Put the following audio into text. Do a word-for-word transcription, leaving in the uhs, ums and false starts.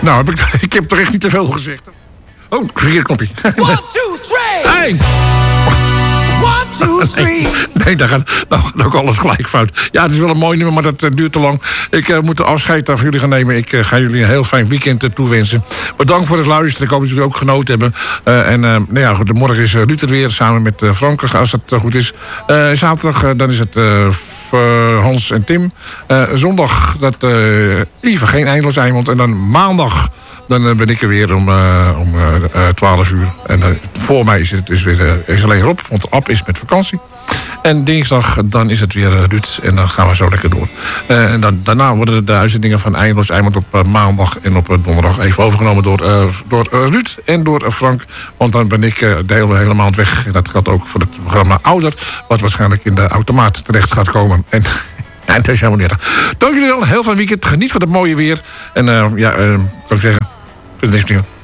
Nou, heb ik, ik heb toch echt niet te veel gezegd. Oh, verkeerd knopje. One, two, three! Hey! One, two, three! Nee, nee daar, gaat, nou, gaat ook alles gelijk fout. Ja, het is wel een mooi nummer, maar dat uh, duurt te lang. Ik uh, moet de afscheid van jullie gaan nemen. Ik uh, ga jullie een heel fijn weekend uh, toewensen. Bedankt voor het luisteren. Ik hoop dat jullie ook genoten hebben. Uh, en uh, nou ja, goed, morgen is uh, Ruud er weer, samen met uh, Frank, als dat uh, goed is. Uh, zaterdag, uh, dan is het uh, uh, Hans en Tim. Uh, zondag, dat uh, even geen eindeloos eiland. En dan maandag... Dan uh, ben ik er weer om, uh, om uh, uh, twaalf uur. En uh, voor mij is het dus weer uh, is alleen Rob, want Ab is met vakantie. En dinsdag, dan is het weer uh, Ruud. En dan gaan we zo lekker door. Uh, en dan, daarna worden de uitzendingen van Eindeloos Eiland op uh, maandag en op uh, donderdag even overgenomen door, uh, door uh, Ruud en door uh, Frank. Want dan ben ik uh, de hele, hele maand weg. En dat geldt ook voor het programma Ouder, wat waarschijnlijk in de automaat terecht gaat komen. En... Ja, dat is helemaal niet erg. Dank jullie wel. Heel fijn weekend. Geniet van het mooie weer. En uh, ja, uh, ik zou zeggen... Voor de next